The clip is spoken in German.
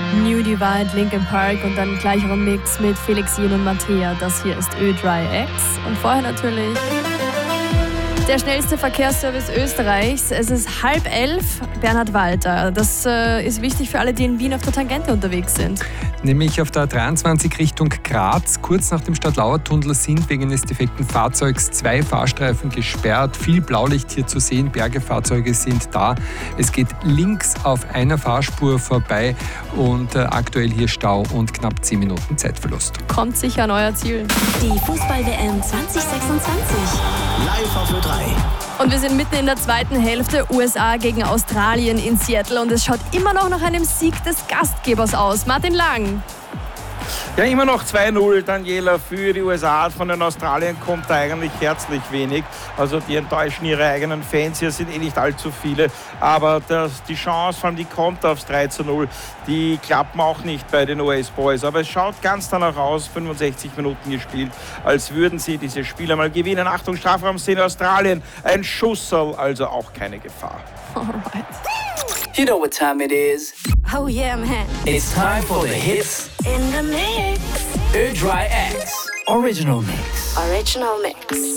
New Divide, Linkin Park und dann gleich auch ein Mix mit Felix Jen und Mattea. Das hier ist Ö3X. Und vorher natürlich der schnellste Verkehrsservice Österreichs. Es ist 10:30. Bernhard Walter. Das ist wichtig für alle, die in Wien auf der Tangente unterwegs sind. Nämlich auf der 23 Richtung Graz. Kurz nach dem Stadtlauer-Tunnel sind wegen des defekten Fahrzeugs 2 Fahrstreifen gesperrt. Viel Blaulicht hier zu sehen. Bergefahrzeuge sind da. Es geht links auf einer Fahrspur vorbei und aktuell hier Stau und knapp 10 Minuten Zeitverlust. Kommt sicher an euer Ziel. Die Fußball-WM 2026. Live auf Ö3. Und wir sind mitten in der zweiten Hälfte. USA gegen Australien in Seattle. Und es schaut immer noch nach einem Sieg des Gastgebers aus. Martin Lang. Ja, immer noch 2-0, Daniela, für die USA. Von den Australiern kommt da eigentlich herzlich wenig. Also die enttäuschen ihre eigenen Fans. Hier sind nicht allzu viele. Aber die Chance, vor allem die Konter aufs 3-0, die klappen auch nicht bei den US Boys. Aber es schaut ganz danach aus, 65 Minuten gespielt, als würden sie dieses Spiel einmal gewinnen. Achtung, Strafraumszene Australien. Ein Schusserl, also auch keine Gefahr. Alright. You know what time it is. Oh yeah, man. It's time for the hits. In the mix. Ö3X Original Mix. Original mix.